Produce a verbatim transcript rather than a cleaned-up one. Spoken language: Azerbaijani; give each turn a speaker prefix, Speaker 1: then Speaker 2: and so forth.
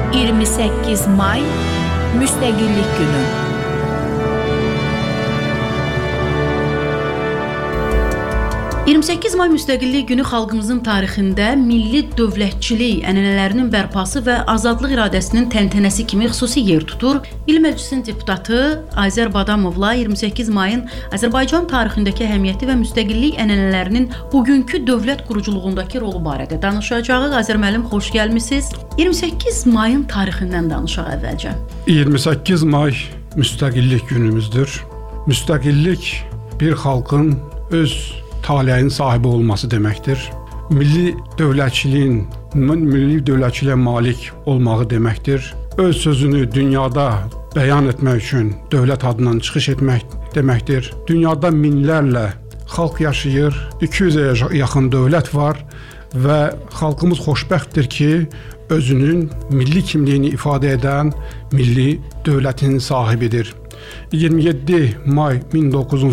Speaker 1: iyirmi səkkiz may Müstəqillik Günü. iyirmi səkkiz may Müstəqillik Günü xalqımızın tarixində milli dövlətçilik ənənələrinin bərpası və azadlıq iradəsinin təntənəsi kimi xüsusi yer tutur. İl Məclisinin deputatı Azər Badamovla iyirmi səkkiz mayın Azərbaycan tarixindəki əhəmiyyəti və müstəqillik ənənələrinin bugünkü dövlət quruculuğundakı rolu barədə danışacağıq. Azər müəllim, xoş gəlmisiniz. iyirmi səkkiz mayın tarixindən danışaq əvvəlcə.
Speaker 2: iyirmi səkkiz may Müstəqillik günümüzdür. Müstəqillik bir xalqın öz taleyin sahibi olması deməkdir. Milli dövlətçiliyin, milli dövlətçiliyə malik olmağı deməkdir. Öz sözünü dünyada bəyan etmək üçün dövlət adından çıxış etmək deməkdir. Dünyada minlərlə xalq yaşayır, iki yüzə yaxın dövlət var və xalqımız xoşbəxtdir ki, özünün milli kimliyini ifadə edən milli dövlətin sahibidir. iyirmi yeddi may min doqquz yüz on